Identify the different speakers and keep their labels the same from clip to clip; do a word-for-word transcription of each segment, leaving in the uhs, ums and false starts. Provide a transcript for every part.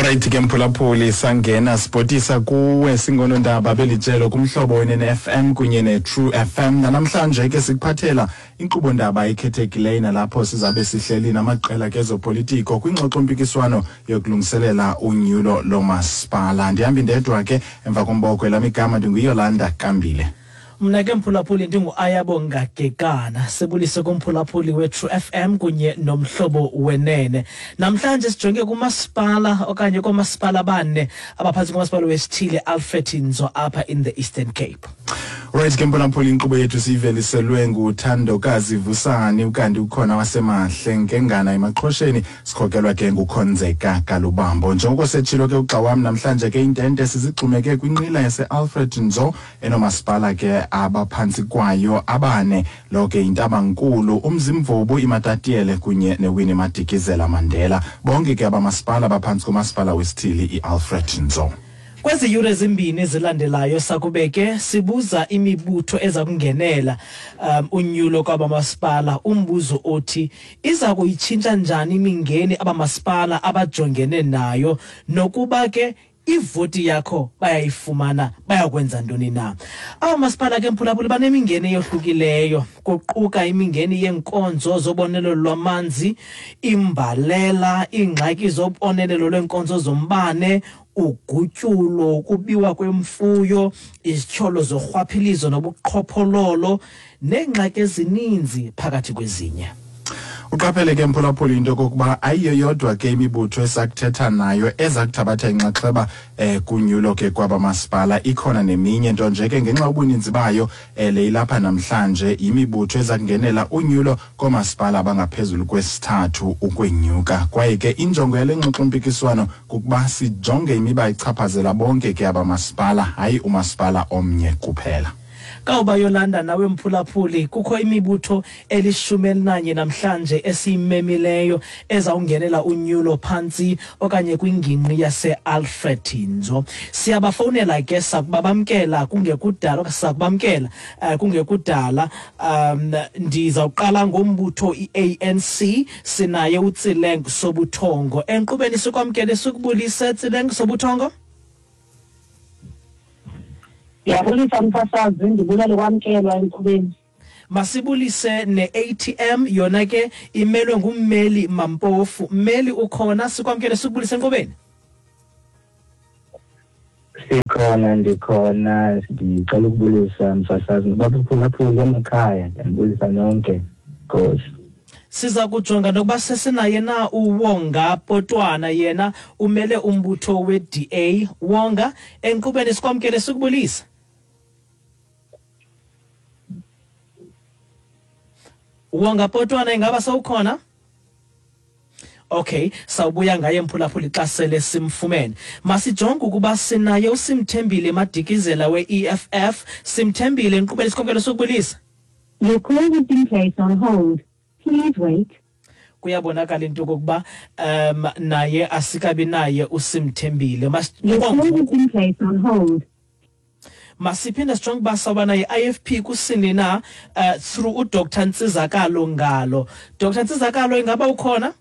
Speaker 1: Alright ke mphulaphuli sangena sipotisa kuwe singonondaba belitshelo kumhlobo wenene F M kunye ne True F M namhlanje ke sikuphathela inkqubo ndaba ekhethekileyo nalapho sizabe sihleli namaqela kezopolitiko kwingxoxo mpikiswano yokulungiselela unyulo lomasipala. Ndihamba ndedwa ke emva komboko lamigama ndinguyolanda Kambile.
Speaker 2: Mna ke mphulaphuli ndingu Ayabonga Gekana sebulise kumphulaphuli we True F M kunye nomhlobo wenene. Namhlanje sijonge kumasipala okanye komasipala bane abaphansi komasipala wesithile Alfred Nzo apha in the Eastern Cape.
Speaker 1: Right ke mphulaphuli inkqubo yethu siveliselwe nguThandokazi Vusani ukanti ukhona wasemahle ngengana emaqhosheni sikhokelwa ke nguKhonzeka Kalubambo. Njengoko setshilo ke uxa wami namhlanje ke intente sizigxumeke kwinqila yase Alfred Nzo enomasipala ke abaphansi kwayo abane loke intabankulu uMzimvubu iMatatiyele kunye neWinnie Madikizela Mandela bonke ke abamasipala abaphansi komasipala wesithili iAlfred Nzo.
Speaker 2: Kwezi yure zimbini zilandelayo sakubeke sibuza imibutho eza kungenela um, unyulo kwabamasipala umbuzo othi iza kuyitshintsha njani imingeni abamasipala abajongene nayo nokuba ke ivoti yakho bayayifumana bayakwenza ntoni na. Abamasipala ke mphulaphuli banemingeni eyohlukileyo kuquka imingeni yenkonzo zobonelelo lwamanzi, imbalela, ingxaki zobonelelo lwenkonzo zombane, ugutyulo, kubiwa kwemfuyo, izithyolo zorhwaphilizo nobuqhophololo nengxaki ezininzi phakathi kwezinye.
Speaker 1: Uqaphele ke mphulaphuli into kokuba ayiyo yodwa ke imibutho esakuthetha nayo ezakuthabatha inxaxheba eh kunyulo ke kwabamasipala ikhona neminye nto nje ke ngenxa ubuninzi bayo ele ilapha namhlanje imibutho ezakungenela unyulo komasipala abangaphezulu kwesithathu ukwenyuka. Kwaye ke injongo yale ngxoxo mpikiswano kukuba sijonge imiba ichaphazela bonke ke abamasipala hayi umasipala omnye kuphela.
Speaker 2: Kawuba Yolanda nawe mphulaphuli kukho imibutho elishumi elinanye namhlanje esiyimemileyo ezawungenela unyulo phantsi okanye kwingingqi yase Alfred Nzo. Siyabafonela ke sakubamkela kungekudala sakubamkela uh, kungekudala um ndizawuqala ngombutho iA N C sinaye uTsileng Sobuthongo enkqubeni sikwamkele sikubulise Tsileng Sobuthongo.
Speaker 3: Yabulisa mfasazi ndibulele kwamkelwa enkubeni.
Speaker 2: Masibulise ne-A T M yona ke imelwe ngummeli Mampofu. Mmeli ukhona sikwamkele sikubulise enkubeni.
Speaker 4: Sikhona ndikhona ndicela ukubulisa mfasazi baphulaphuli emakhaya ndibulisa nonke Nkosi.
Speaker 2: Siza kujonga nokuba sesinaye na uWonga Potwana yena umele umbutho we-D A. Wonga enkubeni sikwamkele sikubulisa. Wonga Potwana ingaba sawukhona? Okay, sawubuya ngaye mphulaphuli xa sele simfumene. Masijonge ukuba sinaye uSimthembile Madikizela we-E F F. Simthembile enkqubeni sikwamkele sikubulisa.
Speaker 5: Your call has been placed on hold. Please wait.
Speaker 2: Kuyabonakala into kokuba um naye asikabi naye uSimthembile.
Speaker 5: Your call has been placed on hold.
Speaker 2: Masiphinda sijonge uba sawubana yi-I F P kusini na uh, through uDoctor Ntsizakalo Ngalo. Doctor Ntsizakalo ingaba ukhona?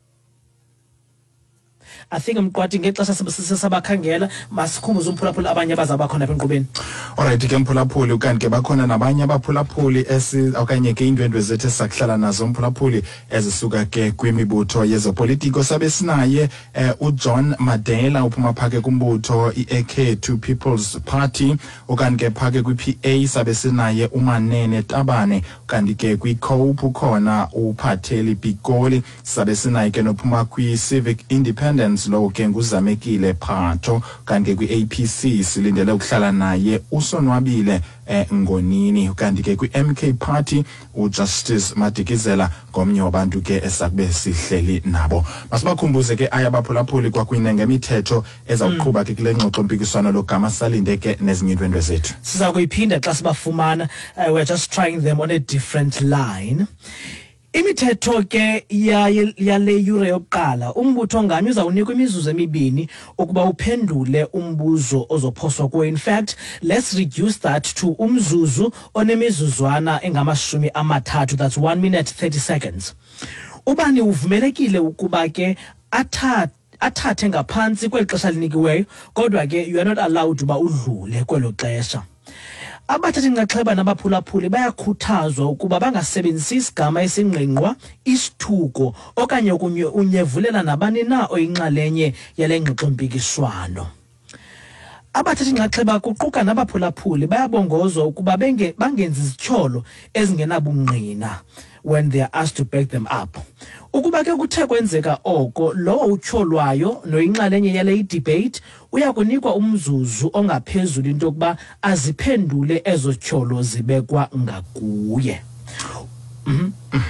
Speaker 2: I think mqwathi ngexesha sisabakhangela masikhumbuze umphulaphuli abanye abazaba khona enkqubeni.
Speaker 1: Alright ke mphulaphuli ukanti ke bakhona nabanye abaphulaphuli esi okanye ke indwendwe zethu sakuhlala nazo umphulaphuli ezisuka ke kwimibutho yezopolitiko sabe sinaye eh, uJohn Madela uphuma phake kumbutho iA K two People's Party ukanti ke phake kwi-P A sabe sinaye uManene Tabane ukanti ke kwi-COPE khona uPhatheli Pikoli sabe sinaye ke nophuma kwi-Civic Independence lo ke nguzamekile Phatho kanti kwi-A P C silindele ukuhlala naye uSonwabile eh, Ngonini kanti ke kwi-M K Party uJustice Madikizela ngomnye wabantu ke esakube sihleli nabo. Masibakhumbuze ke ayabaphulaphuli kwakwine ngemithetho ezawuqhuba ke kule ngxoxo mpikiswano logama salinde ke nezinye indwendwe zethu.
Speaker 2: Siza kuyiphinda xa sibafumana. Uh, we're just trying them on a different line. Imithetho ke yale yure yokuqala umbutho nganye uzawunikwa imizuzu emibini ukuba uphendule umbuzo ozophoswa kuwe. In fact, let's reduce that to umzuzu onemizuzwana engamashumi amathathu. That's one minute thirty seconds. Ubani uvumelekile ukuba ke athathe athathe ngaphansi kweli xesha linikiweyo kodwa ke you are not allowed uba udlule kwelo xesha. Abathatha inxaxheba nabaphulaphuli bayakhuthazwa ukuba bangasebenzisi isigama esingqingqwa, isithuko okanye unyevulela nabani na oyinxalenye yale ngxoxo-mpikiswano. Abathatha inxaxheba kuquka nabaphulaphuli bayabongozwa ukuba benge bangenzi izityholo ezingenabungqina when they are asked to back them up. Ukuba ke kuthe kwenzeka oko, lo utyholwayo noyinxalenye yale debate uyakunikwa umzuzu ongaphezulu into yokuba aziphendule ezo tyholo zibekwa ngakuye. Mhm.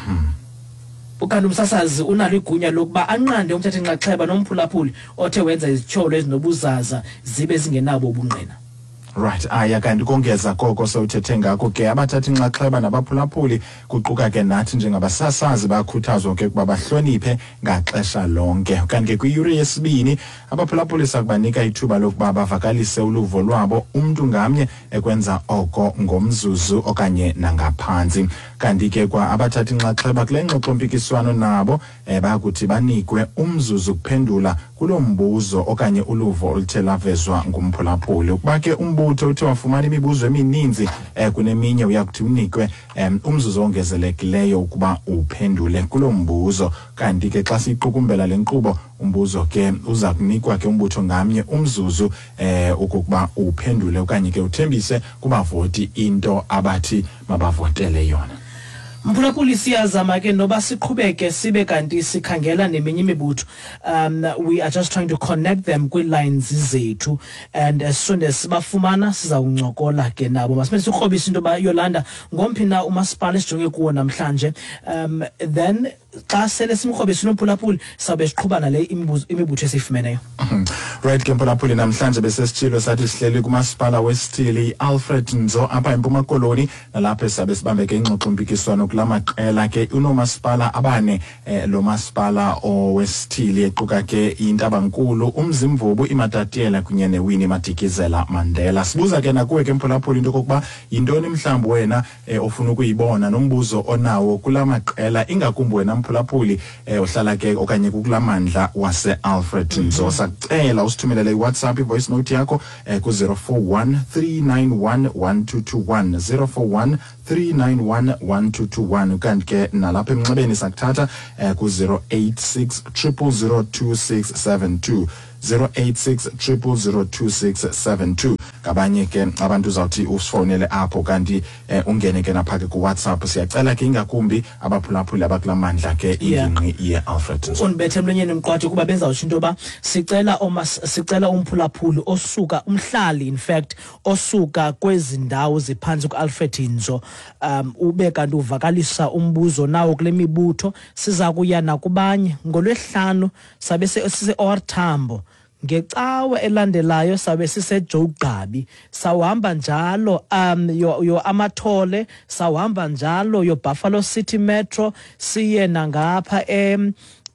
Speaker 2: Ukanti umsasazi unalo igunya lokuba anqande umthatha inxaxheba nomphulaphuli othe wenza izityholo ezinobuzaza zibe zingenabo ubungqina.
Speaker 1: Right, aya kanti kongeza koko sewuthethe ngako ke abathatha inxaxheba nabaphulaphuli kuquka ke nathi njengabasasazi bakhuthazwa ke ukuba bahloniphe ngaxesha lonke. Kanti ke kwiyure yesibini abaphulaphuli sakubanika ithuba lokuba bavakalise uluvo lwabo umuntu ngamnye ekwenza oko ngomzuzu okanye nangaphansi. Kanti ke kwa abathatha inxaxheba kule ngxoxo-mpikiswano nabo eh, bakuthi banikwe umzuzu kuphendula kulo mbuzo okanye uluvo oluthe lavezwa ngumphulaphuli. Ukuba ke umbutho uthe wafumana imibuzo emininzi eh, kuneminye uyakuthi unikwe um, umzuzu ongezelekileyo ukuba uphendule kulo mbuzo. Kanti ke xa siyiqukumbela le nkqubo umbuzo ke uza kunikwa ke umbutho ngamnye umzuzu eh, ukuba uphendule okanye ke uthembise kubavoti into abathi mabavotele yona.
Speaker 2: Mphulaphuli siyazama ke noba siqhubeke sibe kanti sikhangela neminye imibutho. Um, we are just trying to connect them kwi-lines zethu, and as soon as sibafumana sizawuncokola ke nabo. Masibe sikrobisa into ba Yolanda ngomphi na umasipala esijonge kuwo namhlanje, um, then xa sele simkrobisa nomphulaphuli sabe siqhubana le imibutho esifumeneyo.
Speaker 1: Right ke mphulaphuli namhlanje bese sitshilo sathi sihleli kumasipala wesithili Alfred Nzo apha eMpuma Koloni, nalapho sabe sibambeke ingxoxo-mpikiswano kulamaqela ke unomasipala abane eh, lo masipala owesithili equka ke iNtabankulu, uMzimvubu, iMatatiyela kunye neWinnie Madikizela Mandela. Sibuza ke nakuwe ke mphulaphuli into kokuba yintoni mhlawumbi wena eh, ofuna ukuyibona nombuzo onawo kulamaqela ingakumbi wena mphulaphuli eh, uhlala ke okanye kukulamandla wase Alfred Nzo. Sacela usithumelele iWhatsApp ivoice note yakho eh, ku zero four one three nine one one two two one zero four one three nine one one two two one. Kanti ke nalapha emnxebeni sakuthatha eh, ku zero eight six zero zero zero two six seven two zero eight six zero zero zero two six seven two. Kabanye ke abantu uzawuthi usifonele apho kanti eh, ungene ke napha ke ku WhatsApp. Siyacela ke ingakumbi abaphulaphuli abakulamandla ke ingqi ye Alfred Nzo.
Speaker 2: Unibethe emlonyeni mqwathi kuba bezawusho into ba sicela omas sicela umphulaphuli osuka umhlali in fact osuka kwezi ndawo ziphansi ku Alfred Nzo, um ube kanti uvakalisa umbuzo nawo kule mibutho. Siza kuya nakubanye ngolwesihlanu sabe sise Orthambo, ngecawe elandelayo sabe sise Jogqabi, sawuhamba njalo um yo, yo Amathole, sawuhamba njalo yo Buffalo City Metro, siye nangapha em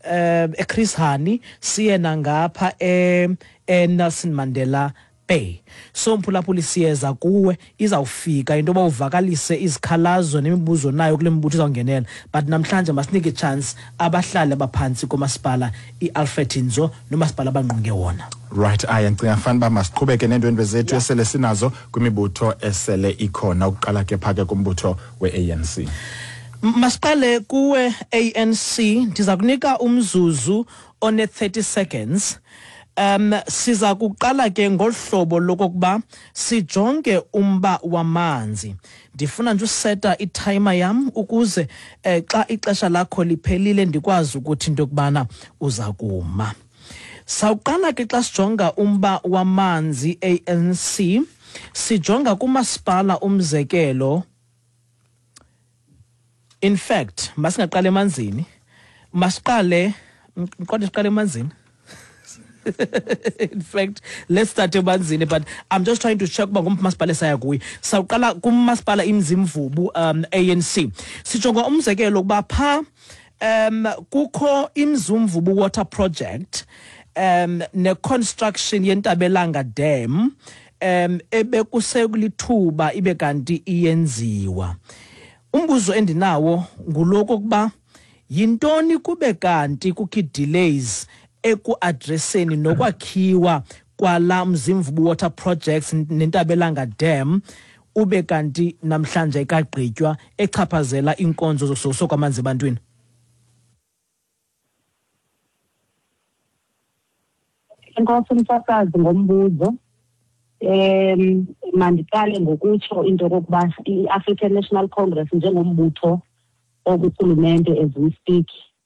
Speaker 2: um eChris Hani, siye nangapha em eNelson Mandela Bay. So mphulaphuli siyeza kuwe izawufika into ba uvakalise izikhalazo nemibuzo nayo kule mbutho izawungenela, but namhlanje masinike ichance abahlali abaphansi komasipala iAlfred Nzo nomasipala abangqonge wona.
Speaker 1: Right, aya ngicinga fanele ba masiqhubeke neendwendwe zethu esele sinazo kwimibutho esele ikhona. Ukuqala ke phake kumbutho we-A N C.
Speaker 2: Masiqale kuwe A N C, ndiza kunika umzuzu one thirty seconds. Um siza kuqala ke ngolhlobo lokuba sijonge umba wamanzi. Ndifuna nje useta i-timer yam ukuze eh, xa ixesha lakho liphelile ndikwazi ukuthi into kubana uza kuma. Sawuqala ke xa sijonga umba wamanzi A N C, sijonga kumasipala umzekelo. In fact, masingaqale emanzini, masiqale mqonde siqale emanzini. In fact, let's start emanzini, but I'm just trying to check uba ngumpi masipala saya kuyi. Sawuqala kumasipala iMzimvubu um A N C. Sijonga umzekelo ukuba pha um kukho iMzimvubu water project um ne construction yeNtabelanga Dam um ebekusekulithuba ibe kanti iyenziwa. Umbuzo endinawo nguloko kuba yintoni kube kanti kukho delays ekuaddresseni nokwakhiwa kwala Mzimvubu Water Projects neNtabelanga Dam ube kanti namhlanje kagqitywa echaphazela inkonzo zosuso kwamanzi ebantwini?
Speaker 3: Enkosi msasazi ngombuzo. Em mandiqale ngokutsho into yokuba i-African National Congress njengombutho obuhulumente as we speak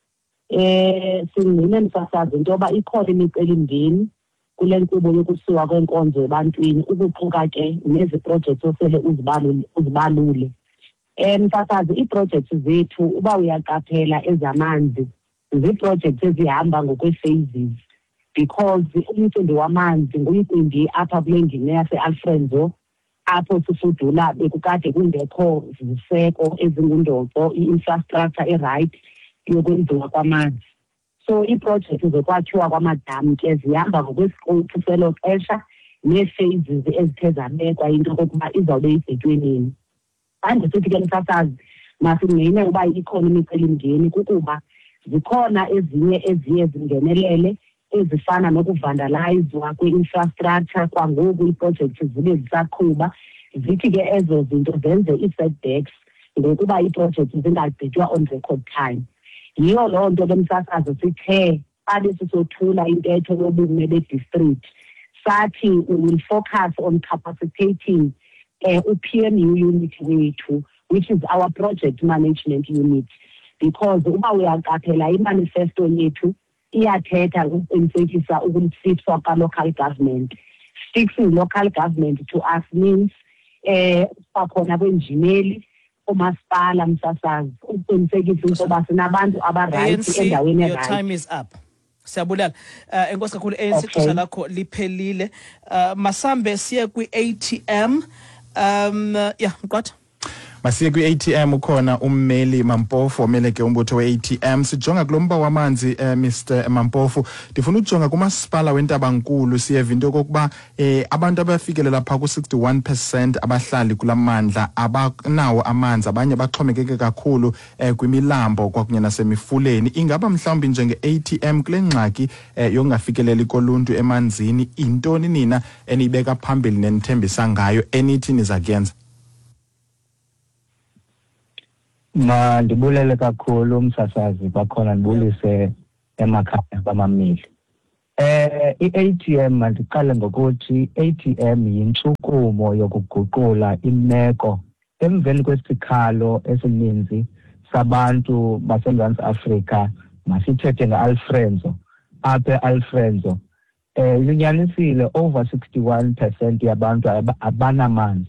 Speaker 3: eh singene msasazi into yoba ikhona imicelimngeni kule nkqubo yokusiwa kwenkonzo ebantwini ukuquka ke nezi projects osele uzibalule uzibalule. Eh msasazi ii-projects zethu uba uyaqaphela ezamanzi zii-projects ezihamba ngokwe-phases because umcimbi wamanzi ngumcimbi apha kule ngingqi yase-Alfredo apho sifudula bekukade kungekho ziseko ezingundoqo i-infrastructure e-right yokwenziwa kwamanzi. So ii-projects zokwakhiwa kwamadam ke zihamba ngokwescope selo xesha nee-phases ezithe zabekwa into yokokuba izawube isetywenini. Andisithi ke msasazi masingene uba ikhona imicelimngeni kukuba zikhona ezinye eziye zingenelele ezifana nokuvandalizwa kwe-infrastructure kwangoku ii-projects zibe zisaqhuba zithi ke ezo zinto zenze ii-setbacks ngokuba ii-projects zingagqitywa on record time. Yiyo loo nto ke msasazi sithe xa besisothula intetho yobume be-district sathi we will focus on capacitating uh, u-P M U unit wethu, which is our project management unit, because uba uyaqaphela imanifesto yethu iyathetha ukuqinisekisa ukumsifwa ka-local government. Fixing local government to us means eh bakhona kwenjineli umasipala msasazi ukuqinisekisa ukuba sinabantu abaright endaweni
Speaker 2: right. Your
Speaker 3: right.
Speaker 2: time is up. Siyabulela. Uh, enkosi kakhulu A N C xesha lakho liphelile. Uh, masambe siye kwi-A T M. Um uh, yeah, mqatha.
Speaker 1: Masiye kwi-A T M ukhona ummeli Mampofu omele ke umbutho we-A T M. Sijonga kulomba wamanzi eh, Mister Mampofu, ndifuna ujonga kumasipala weNtabankulu siyeva into kokuba eh, abantu abafikelela pha ku sixty-one percent abahlali kulamandla abanawo amanzi, abanye baxhomekeke kakhulu eh, kwimilambo kwakunye nasemifuleni. Ingaba mhlawumbi njenge-A T M kule ngxaki eh, yongafikeleli koluntu emanzini intoni nina enibeka phambili nenithembisa ngayo enithi niza kuyenza?
Speaker 4: Ma ndibulele kakhulu umsasazi bakhona ndibulise emakhaya bamamili. Eh i-A T M mandiqale ngokuthi A T M yintshukumo yokuguqula imeko emveni kwesikhalo esininzi sabantu baseMzantsi Afrika, masithethe nge-Alfredo apha e-Alfredo. Eh linyanisile over sixty-one percent yabantu abanamanzi.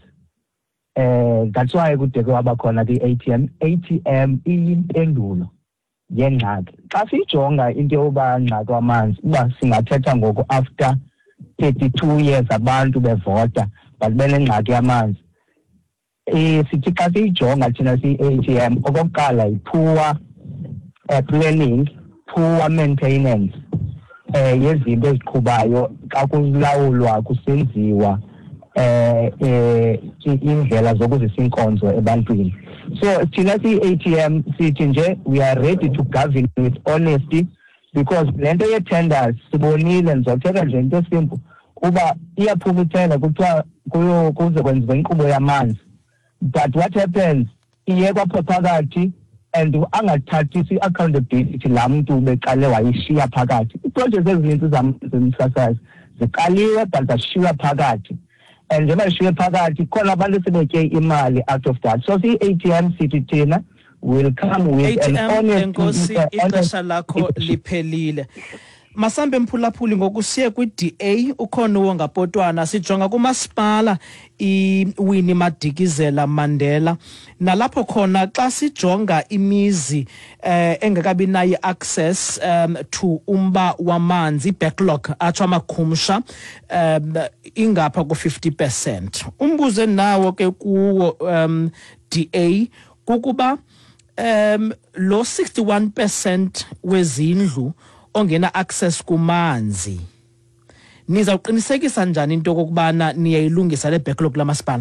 Speaker 4: Eh that's why kude kwaba khona ke-A T M. A T M iyimpendulo yengxaki. Xa sijonga into yoba ngxaki wamanzi uba singathetha ngoku after thirty-two years abantu bevota but benengxaki yamanzi. Eh sithi xa sijonga thina si-A T M okokuqala yi-poor uh, planning, poor maintenance eh yezinto eziqhubayo xa kulawulwa kusenziwa eh eh indlela zokuzisa inkonzo ebantwini. So thina si-A T M sithi nje we are ready to govern with honesty, because lento ye-tenders sibonile ndizothetha nje into simple uba iyaphuma itenda kuthiwa kuyo kuze kwenziwa inkqubo yamanzi, but what happens iyekwa apho phakathi and angathathisi i-accountability laa mntu beqale wayishiya phakathi. Iiprojekthi ezininzi zamsasazi ziqaliwe but zashiywa phakathi, and njengoba ishiywe phakathi khona abantu sebetye imali out of that. So si-A T M sithi thina will come with an honest
Speaker 2: enkosi ixesha lakho liphelile. Masambe Mphulaphuli, ngokusiye kwi-D A ukhona uwongapotwana sijonga kumasipala iWinnie Madikizela Mandela, nalapho khona xa sijonga imizi eh engakabi nayo access um, to umba wamanzi, backlog atsho amakhumsha um, ingapha ku fifty percent. Umbuzo nawo ke kuwo um, D A kukuba um, lo sixty-one percent wezindlu ongena access kumanzi nizawuqinisekisa njani into kokubana niyayilungisa le backlog lamasipala?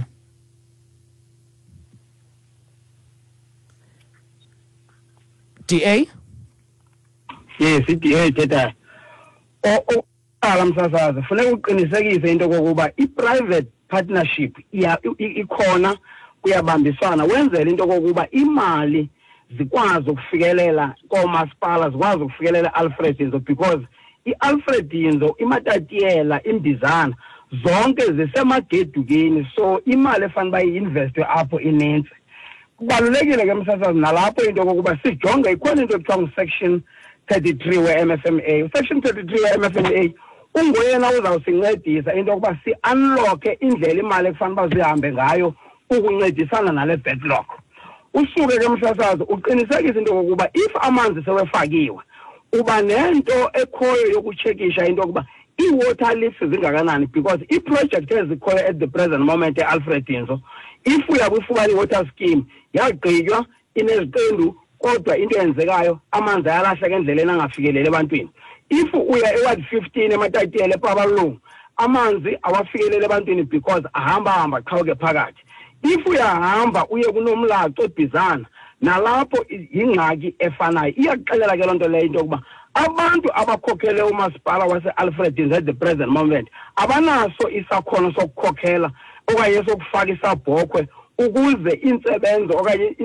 Speaker 2: D A?
Speaker 6: Yes, D A thetha oqala msasazi funeka uqinisekise into kokuba i-private partnership ikhona kuyabambisana wenzela into kokuba imali zikwazi ukufikelela koomasipala zikwazi ukufikelela Alfred Nzo because i-Alfred Nzo imatatiyela imbizana zonke zisemagedukeni so imali efanele bayi-investwe apho inintsi. Kubalulekile ke msasazi nalapho into kokuba sijonge ikhona into ekuthiwa ngu-section thirty-three we-M F M A. U-section thirty-three we-M F M A ungoyena uzawusincedisa into yokuba si-unlocke indlela imali ekufanele uba zihambe ngayo ukuncedisana nale backlog. Usuke ke msasazi uqinisekise into yokuba if amanzi sewefakiwe uba nento ekhoyo yokutshekisha into yokuba i-water leaks zingakanani because i-project ezikhoyo at the present moment e-Alfred Nzo if uyabufumana i-water scheme yagqitywa ineziqendu kodwa into eyenzekayo amanzi ayalahleka endleleni angafikeleli ebantwini. If uya e-ward fifteen ematatiyele ePabalungu amanzi awafikeleli ebantwini because ahamba hamba qhawuke phakathi. If uyahamba uye kunomlaco ebhizana nalapho ingxaki efanayo iyaxelela ke lonto leyo into yokuba abantu abakhokhele umasipala wase-Alfred Nzo at the present moment abanaso isakhono sokukhokhela okanye sokufaka isabhokhwe ukuze insebenzo okanye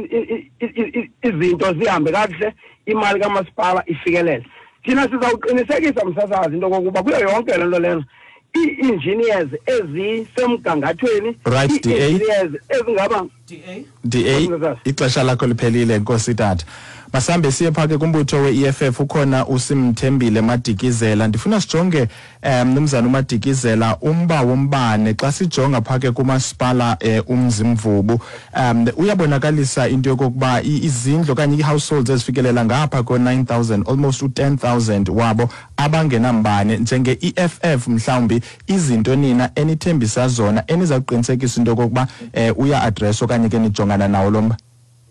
Speaker 6: izinto zihambe kakuhle imali kamasipala ifikelele. Thina sizawuqinisekisa msasazi into kokuba kuyo yonke le nto lena i-engineers ezisemgangathweni
Speaker 1: right D A
Speaker 6: engineers ezingaba
Speaker 1: D A ixesha lakho liphelile Nkosi Tata. Masambe siye phake kumbutho we-E F F ukhona uSimthembile Madikizela. Ndifuna sijonge um mnumzana uMadikizela umba wombane xa sijonga phake kumasipala uMzimvubu um uyabonakalisa into yokokuba izindlu okanye ii-households ezifikelela ngapha ko-nine thousand almost u-ten thousand wabo abangenambane njenge-E F F mhlawumbi izinto nina enithembisa zona enizawuqinisekisa into yokokuba um uya-adress okanye ke nijongana nawo lo mba.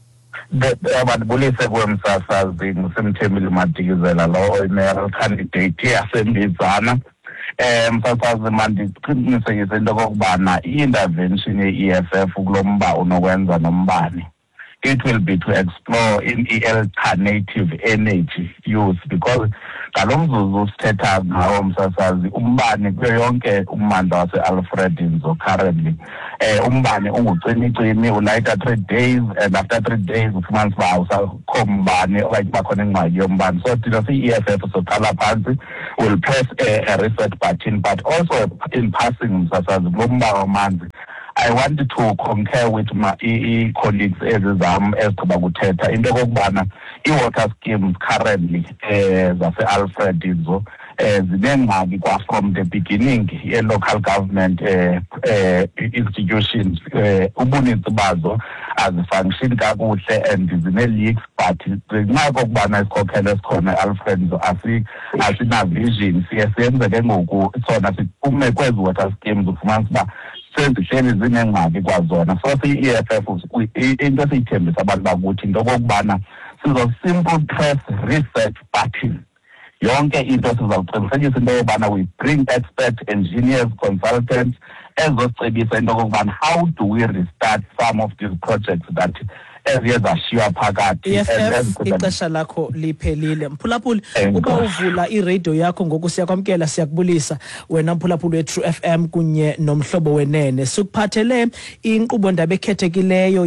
Speaker 7: Abadibulise kwemsasazi nguSimthembile Madikizela lo mayoral candidate yasembizana. Eh msasazi mandiqinisekise into kokubana i-intervention ye-E F F kulomba unokwenza nombane. It will be to explore in alternative energy use because ngalomzuzu sithetha ngawo msasazi umbane kuyo yonke ummandla wase-Alfred Nzo currently eh umbane ungucimicimi ulayita three days and after three days ufumanisa uba awusakho mbane okanye bakhona ingxaki yombane. So thina siyi-E F F soqala phansi will press a, a reset button but also in passing msasazi kulo mba wamanzi I want to concur with my e colleagues ezizam ezigqiba kuthetha into kokubana i-water schemes currently eh zase-Alfred Nzo eh zinengxaki kwa from the beginning ye-local government eh, eh institutions eh ubuninzi bazo azifunction kakuhle and zine-leaks but ngenxa kokubana isikhokhelo esikhona e-Alfred Nzo asina-vision siye senze ke ngoku sona siphume kwezi water schemes ufumanisa uba sezihleli zinengxaki kwazona. So siyi-E F F into esiyithembisa abantu bakuthi into okokubana sizo-simple press research button yonke into sizawuqinisekisa into yobana we bring expert engineers consultants ezocebisa into okokubana how do we restart some of these projects that eziye zashiywa phakathi.
Speaker 2: E F F ixesha lakho liphelile. Mphulaphuli uba uvula iradio yakho ngoku siyakwamkela siyakubulisa wena mphulaphuli we-True F M kunye nomhlobo wenene sikuphathele inkqubo ndaba ekhethekileyo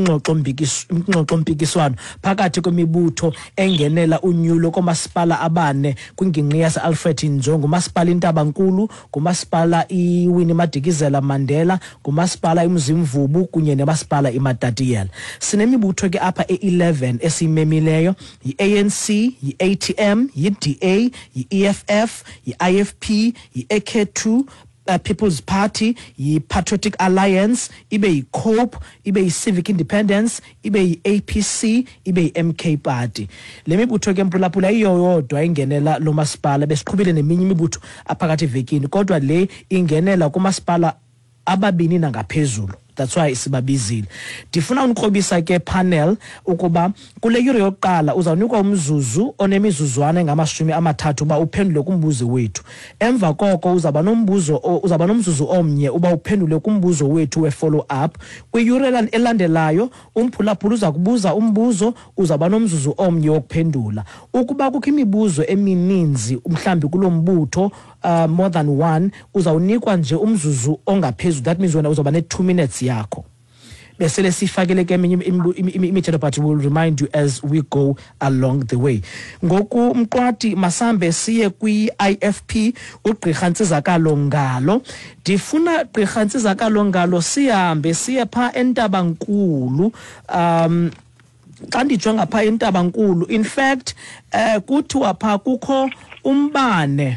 Speaker 2: yengxoxo mpikiswano phakathi kwemibutho engenela unyulo komasipala abane kwingingqi yase-Alfred Nzo ngumasipala iNtabankulu ngumasipala iWinnie Madikizela Mandela ngumasipala iMzimvubu kunye nemasipala iMatatiyela. Nemibutho ke apha e-eleven esiyimemileyo yi-A N C yi-A T M yi-D A yi-E F F yi-I F P yi-A K two uh, People's Party yi-Patriotic Alliance ibe yi-COPE ibe yi-Civic Independence ibe yi-A P C ibe yi-M K Party. Le mibutho ke mphulaphula iyodwa ingenela lo masipala besiqhubile neminye imibutho aphakathi evekini kodwa le ingenela kumasipala ababini nangaphezulu. that's why sibabizile. Ndifuna unikrobisa ke panel ukuba kule yure yokuqala uzawunikwa umzuzu onemizuzwana ngamashumi amathathu uba uphendule kumbuzo wethu. Emva koko uzaba nombuzo uzaba nomzuzu omnye uba uphendule kumbuzo wethu we follow up. Kwiyure elandelayo umphulaphula uza kubuza umbuzo uzaba nomzuzu omnye wokuphendula. Ukuba kukho imibuzo emininzi mhlambi kulo mbutho uh, more than one uzawunikwa nje umzuzu ongaphezulu, that means wena uzaba ne two minutes yakho. Besele sifakele ke imithetho but we will remind you as we go along the way. Ngoku Mqwati masambe siye kwi I F P uGqirha Ntsizakalo Ngalo. Ndifuna Gqirha Ntsizakalo Ngalo sihambe siye pha eNtabankulu. um xa ndijonga pha eNtabankulu, in fact eh kuthiwa pha kukho umbane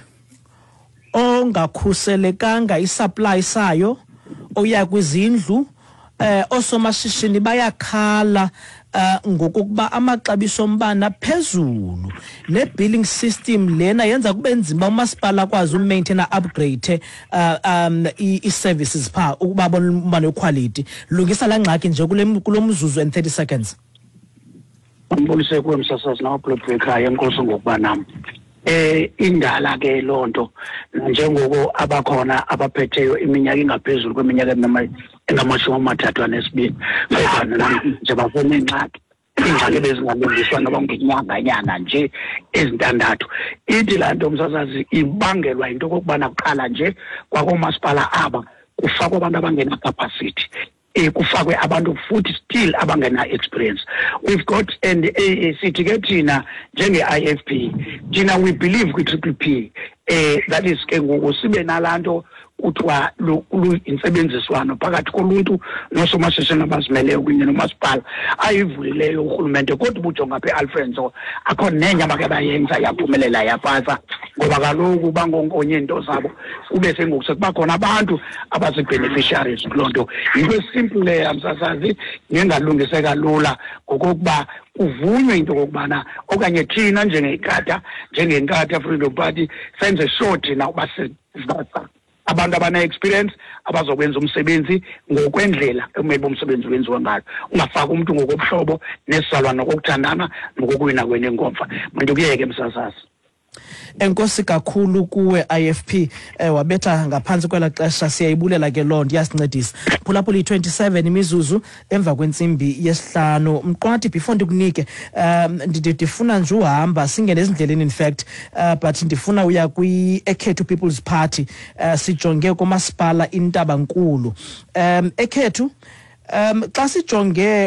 Speaker 2: ongakhuselekanga isupply sayo oya kwizindlu. Eh osomashishini bayakhala uh, ngokuba amaxabiso ombane phezulu. Le billing system lena yenza kube nzima umasipala kwazi umaintain upgrade uh, um i services pha ukuba bona quality. Lungisa la ngxaki nje kule kulomzuzu and thirty seconds.
Speaker 6: Ambulise kwemsasazi na upload ekhaya enkosi ngokuba nami. Eh indala ke lonto njengoko abakhona abaphetheyo iminyaka engaphezulu kweminyaka engamashumi amathathu anesibini kodwa nje bafuna ingxaki ingxaki bezingalungiswa noba ngenyanga nyanga nje ezintandathu. Ithi lanto umsasazi ibangelwa into kokubana kuqala nje kwakomasipala aba kufakwa abantu abangena capacity. Eh kufakwe abantu futhi still abangena experience. We've got and sithi ke thina njenge I F P thina we believe kwi triple P eh that is ke ngoku sibe nalanto kuthiwa insebenziswano phakathi koluntu nosomashishini abazimeleyo kunye nomasipala ayivulileyo urhulumente. Kodwa ubujonga phe Alfredo akho nenye abake bayenza yaphumelela yapasa ngoba kaloku bangonkonye into zabo kube sengoku sekuba khona abantu abazi-beneficiaries kulonto. Yinto simple yamsasazi ngengalungiseka lula ngokokuba kuvunywe into kokubana okanye thina njengekata njengenkatha Freedom Party senze short na ubasebenzisa abantu abana experience abazokwenza umsebenzi ngokwendlela ekumele umsebenzi wenziwe ngayo. Ungafaka umuntu ngokubuhlobo nesizalwa nokuthandana nokukwina kwenye inkomfa. Manje kuyeke emsasazi.
Speaker 2: Enkosi kakhulu kuwe I F P eh wabetha ngaphansi kwela xesha siyayibulela ke Lord yasincedisa. Phulaphula twenty-seven imizuzu emva kwentsimbi yesihlanu. Mqwati before ndikunike um ndifuna nje uhamba singene ezindleleni in fact uh, but ndifuna uya kwi Ekhethu People's Party uh, sijonge kumasipala iNtabankulu. Um Ekhethu um xa sijonge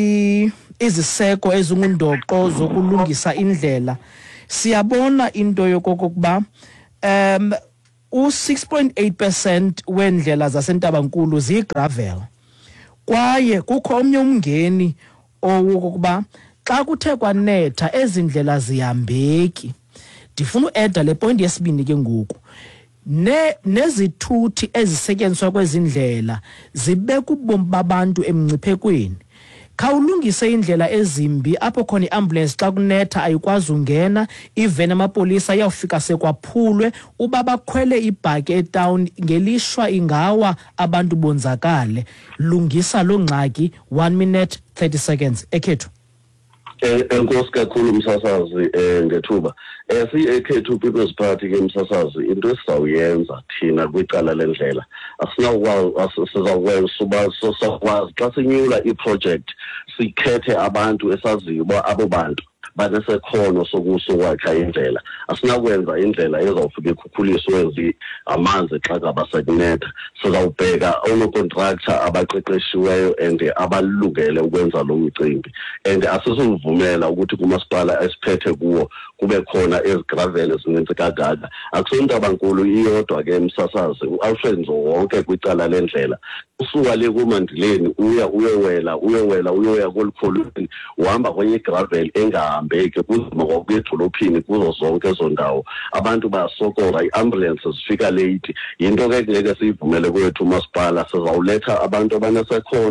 Speaker 2: iziseko ezingundoqo zokulungisa indlela siyabona into yokokuba um u six point eight percent wendlela zaseNtabankulu zigravel kwaye kukho omnye umngeni owokuba xa kuthe kwanetha ezindlela zihambeki. Ndifuna ueda le point yesibini ke ngoku ne nezithuthi ezisetyenziswa kwezindlela zibeka ubomi babantu emngciphekweni. Khawulungise indlela ezimbi apho khona iambulance xa kunetha ayikwazi ungena, even amapolisa ayawufika sekwaphulwe uba bakhwele ibhaki etown ngelishwa ingawa abantu bonzakale. Lungisa lo ngxaki. One minute thirty seconds. Ekhethu.
Speaker 8: Eh enkosi kakhulu umsasazi eh ngethuba. Eh si Ekhethu People's Party ke umsasazi into esizawuyenza thina kwicala lendlela asinawukwazi sizawukwenza suba sosakwazi xa sinyula iproject sikhethe abantu esaziyo abo bantu banesekhono sokusokwakha indlela. Asinakwenza indlela ezawufika ikhukhuliswe ezi amanzi xa ngaba sekunetha. Sizawubheka onocontractor abaqeqeshiweyo and abalungele ukwenza lo mcimbi and asizuvumela ukuthi kumasipala esiphethe kuwo kube khona ezigravel ezininzi kangaka. Akusontabankulu iyodwa ke emsasazi uAlfred wonke kwicala lendlela usuka le kuMandileni uya uyowela uyowela uyoya kolukholweni uhamba kwenye gravel engahambeki kuzima kwedolophini kuzo zonke ezo ndawo. Abantu bayasokola, iambulance zifika late. Yinto ke ngeke siyivumele kwethu umasipala. Sizawuletha abantu abanesekhono,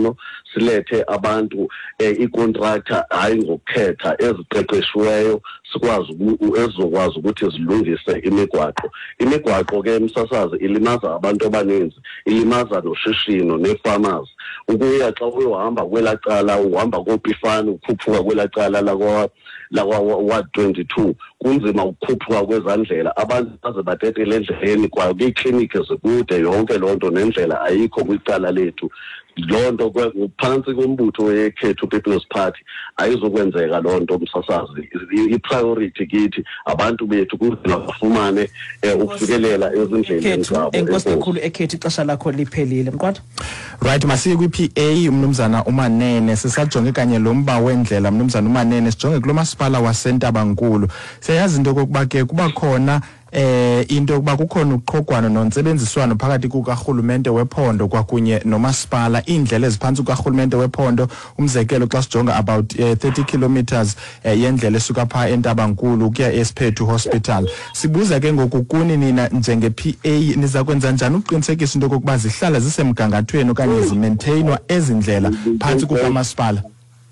Speaker 8: silethe abantu icontractor hayi ngokukhetha eziqeqeshiweyo sikwazi ezokwazi ukuthi zilungise imigwaqo. Imigwaqo ke msasazi ilimaza abantu abaninzi, ilimaza noshishino nefarmers. Ukuya xa uyohamba kwelacala uhamba kopifani ukhuphuka kwelacala lakwa lakwa Ward twenty-two kunzima ukukhuphuka kwezandlela, abantu baze batetele endleleni kwa ikliniki ezikude, yonke lonto nendlela ayikho kwicala lethu. Lonto ngaphansi kombutho wekhethu People's Party ayizokwenzeka lonto msasazi. I-priority kithi abantu bethu ukuthi bafumane ukufikelela ezindleleni zabo.
Speaker 2: Enkosi kakhulu ekhethi ixesha lakho liphelile mqwatha.
Speaker 1: Right, masiye kwi-P A umnumzana uManene sisajonge kanye lo mba wendlela mnumzana uManene sijonge kulo masipala waseNtabankulu. Siyayazi into kokuba ke kuba khona eh into yokuba kukhona uqhogwano nonsebenziswano phakathi kukarhulumente wephondo kwakunye nomasipala indlela eziphansi kukarhulumente wephondo. Umzekelo xa sijonga about uh, thirty kilometers uh, yendlela esuka pha eNtabankulu ukuya eSphethu Hospital. Sibuza ke ngoku kuni nina njenge P A niza kwenza njani ukuqinisekisa into kokuba zihlala zisemgangathweni okanye zimaintainwa ezindlela phansi kukamasipala?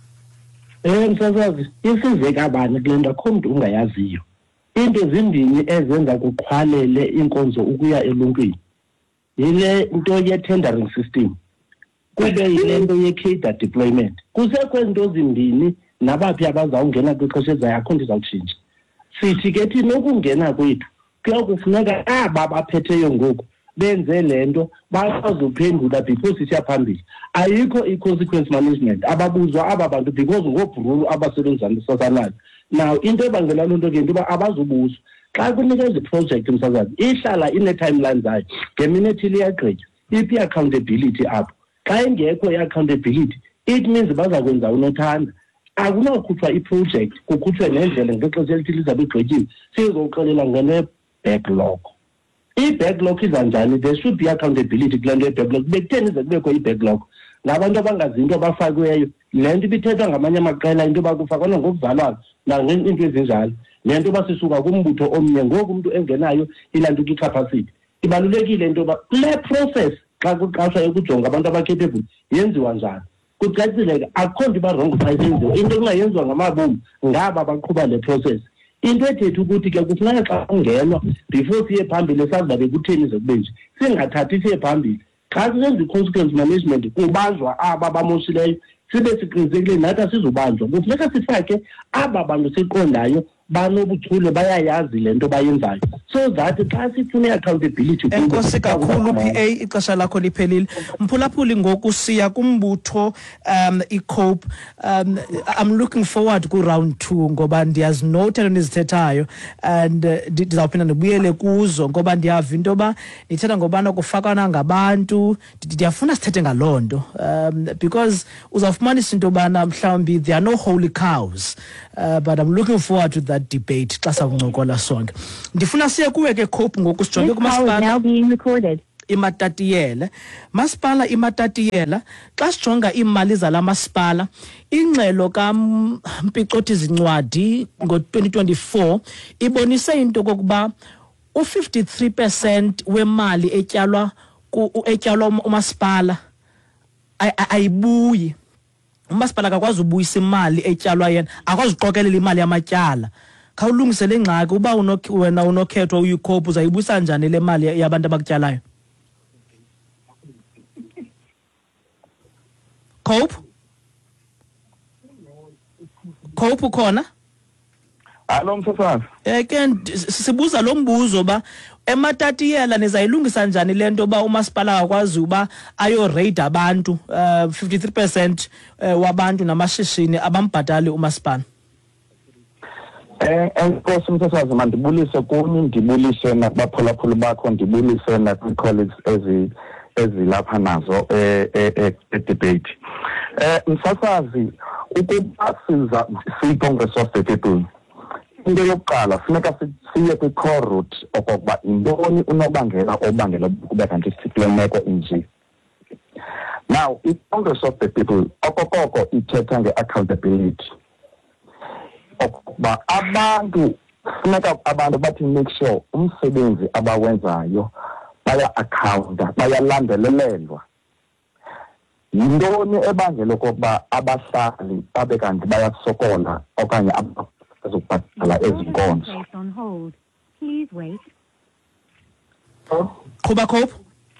Speaker 9: Eh msasazi isize kabani kule nto akho umuntu ungayaziyo. Into zimbini ezenza kuqhwalele inkonzo ukuya eluntwini. Yile into ye-tendering system. Kube yile nto ye-cadre deployment. Kusekho izinto zimbini nabaphi abazawungena kwixesha ezayo akho nto izawutshintsha. Sithi ke thina ukungena kwethu kuya kufuneka aba baphetheyo ngoku benze le nto bazophendula because sisiya phambili. Ayikho i-consequence management ababuzwa aba bantu because ngobhrulo abasebenza nesasanayo. Now into ebangela loo nto ke into uba abazubuzwa xa kunikeza iproject msasazi ihlala ine-timeline zayo ngeminute iyagqitywa iphi i-accountability apho. Xa ingekho i-accountability it means baza kwenza unothanda. Akunokhutshwa iproject kukhutshwe nendlela ngexesha elithi lizabe igqityiwe sizoxelela ngene-backlog. I-backlog iza njani? There should be accountability kule nto ye-backlog. Bekutheni ize kubekho i-backlog? Nabantu abangazi into abafakiweyo le nto ibithethwa ngamanye amaqela into yoba kufakwana ngokuzalwana nangeento ezinjalo. Le nto basisuka kumbutho omnye ngoku umuntu engenayo ilanto kwi-capacity. Ibalulekile into yoba kule process xa kuqashwa ukujonga abantu abakapable yenziwa njani. Kucacile ke akho nto ibarongo xa isenziwa. Into engayenziwa ngamabomu ngaba baqhuba le process. Into ethetha ukuthi ke kufuneka xa kungenwa before siye phambili sazi babe kutheni zokube nje singathathi siye phambili. Xa sisenza i-consequence management kubanjwa aba bamoshileyo sibe siqinisekile nathi asizubanjwa. Kufuneka sifake aba bantu siqondayo banobuchule bayayazi le nto bayenzayo so that xa sifune accountability.
Speaker 2: Enkosi kakhulu P A ixesha lakho liphelile. Mphulaphuli ngoku siya kumbutho um iCope. um I'm looking forward ku round two ngoba ndiyazinote nizithethayo and ndizawuphinda ndibuyele kuzo ngoba ndiyava into yoba ndithetha ngobana kufakana ngabantu. Ndiyafuna sithethe ngaloo nto um because uzawufumanisa into yobana mhlawumbi there are no holy cows. Uh, but I'm looking forward to that debate xa sakuncokola sonke. Ndifuna siye kuwe ke Cope ngoku sijonge kumasipala iMatatiyela. Masipala iMatatiyela xa sijonga imali zala masipala ingxelo kaMpicoti Zincwadi ngo twenty twenty-four ibonise into kokuba u fifty-three percent wemali etyalwa etyalwa umasipala ayibuyi. Umasipala akakwazi ubuyisa imali etyalwa yena, akwazi uqokelela imali yamatyala. Khawulungise le ngxaki uba wena unokhethwa uyiCope uzayibuyisa njani le mali yabantu abakutyalayo? Cope? Cope khona?
Speaker 7: Alo msasazi.
Speaker 2: Eh ke sibuza lo mbuzo ba eMatatiyela nizayilungisa njani lento ba umasipala akwazi uba ayo rate abantu uh, fifty-three percent uh, wabantu namashishini abambhatali umasipala?
Speaker 7: Eh enkosi msasazi mandibulise kuni ndibulise nabaphulaphuli bakho ndibulise nakwi-colleagues ezi ezilapha nazo eh eh debate. Eh msasazi ukuba siza si-Congress of the People into yokuqala funeka siye kwi-core root okokuba intoni unobangela obangela ukuba kanti sikule meko inje. Now i-Congress of the People okokoko ithetha nge-accountability okuba abantu funeka abantu bathi make sure umsebenzi abawenzayo baya-accounta bayalandelelelwa.
Speaker 10: yintoni ebangela okokuba abahlali babe kanti bayasokola okanye abazokubhatala ezinkonzo?
Speaker 5: Please wait.
Speaker 2: Qhuba Cope.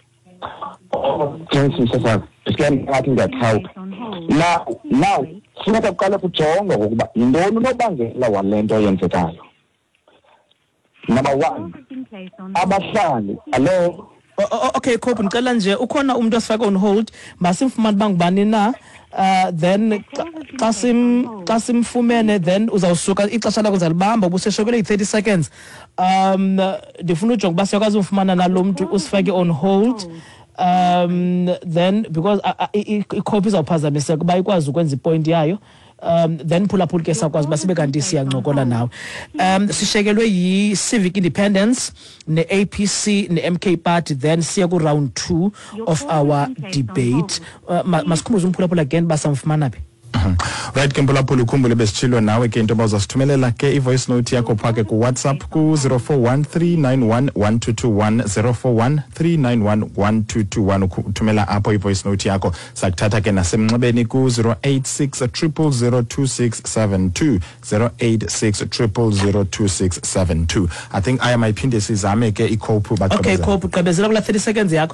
Speaker 10: Yes, Msasazi. Islam ngathi ngiyathawu. Now, now, funeka kuqale kujongwe ukuba yintoni unobangela walento yenzekayo. Number one, abahlali, hello.
Speaker 2: Okay, Cope, ngicela nje ukhona umuntu osifaka on hold, masimfumane bangubani na, uh then xa sim xa simfumene then uzawusuka ixesha lakho uzalibamba ubuseshokele thirty seconds. Um ndifuna ujonga uba siyakwazi umfumana nalo muntu usifake on hold. Um then because i-copy izawuphazamiseka kuba ikwazi ukwenza ipoint yayo. Um then phulaphula ke sakwazi basibe kanti siyancokola nawe. Um sishekelwe yi Civic Independence ne A P C ne M K Party, then siya ku round two of our debate. Uh, masikhumbuze umphulaphula again basamfumana phi.
Speaker 1: Right ke mphulaphula ukhumbule besitshilo nawe ke into bazosithumelela ke i-voice note yakho phake ku WhatsApp ku zero four one three nine one one two two one zero four one three nine one one two two one uthumela apho i-voice note yakho. Sakuthatha ke nasemnxebeni ku zero eight six zero zero zero two six seven two zero eight six zero zero two six seven two. I think I am iphinde sizame ke i-Cope baqhubeza.
Speaker 2: Okay, Cope, gqibezela kula thirty seconds yakho.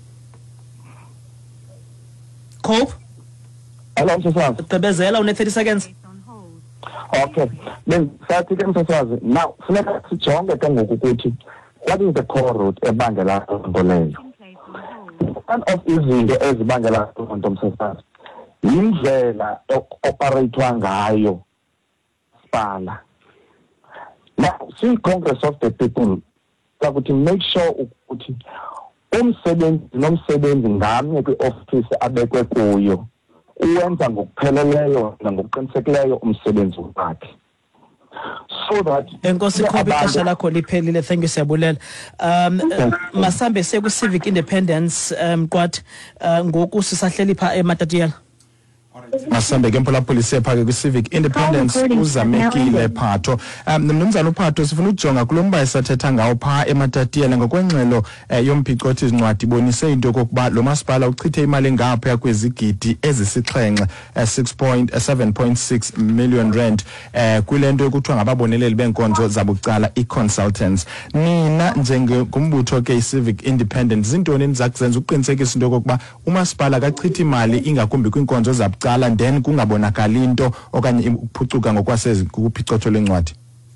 Speaker 2: Cope.
Speaker 10: Hello, Msasazi.
Speaker 2: Gqibezela une thirty seconds.
Speaker 10: Okay. Then sathi ke Msasazi, now funeka sijonge ke ngoku ukuthi what is the core root ebangela into leyo? One of izinto ezibangela into Msasazi yindlela operatewa ngayo spala. Now, see Congress of the People ukuthi make sure ukuthi umsebenzi nomsebenzi ngamnye kwi-office abekwe kuyo uwenza ngokupheleleyo nangokuqinisekileyo umsebenzi wakhe, so that
Speaker 2: enkosi Cope ixesha lakho liphelile. Thank you siyabulela. Um masambe siye ku Civic Independence um kwathi ngoku sisahleli pha eMatatiyela.
Speaker 1: Masambe ke mphulaphula siyephake kwi-Civic Independence uzamekile Phatho. Um mnumzana uPhatho sifuna ujonga kulomba esathetha ngawo pha eMatatiyela ngokwengxelo yomphicothi izincwadi bonise into kokuba lo masipala uchithe imali engapha kwezigidi ezisixhenxe six point seven point six million rand eh kwilento ekuthiwa ngababoneleli benkonzo zabucala i-consultants. Nina njengombutho ke i-Civic Independence zintoni nizakuzenza uqinisekisa into kokuba umasipala akachitha imali ingakumbi kwinkonzo zabucala and then kungabonakali into okanye ukuphucuka ngokwasezi kuphicotho lencwadi?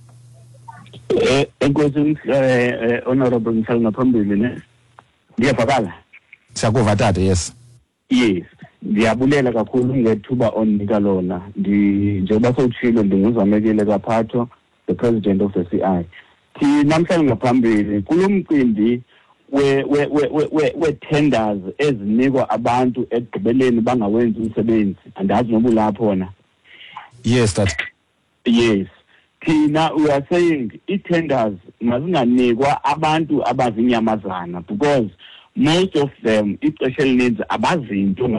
Speaker 11: Eh enkosi eh honorable Mhlanga ngaphambili ne ngiyavakala.
Speaker 1: Siyakuva tata. Yes,
Speaker 11: yes, ndiyabulela kakhulu ngethuba onika lona. Ndi njengoba sowutshilo ndinguzamekile kaPhatho, the president of the C I. Thina Mhlanga ngaphambili kulomcimbi we we we we tenders ezinikwa abantu egqibeleni bangawenzi umsebenzi, andazi noba lapho na.
Speaker 1: Yes, that.
Speaker 11: Yes, thina we are saying i-tenders mazinganikwa abantu abazinyamazana because most of them ixesha elininzi abazinto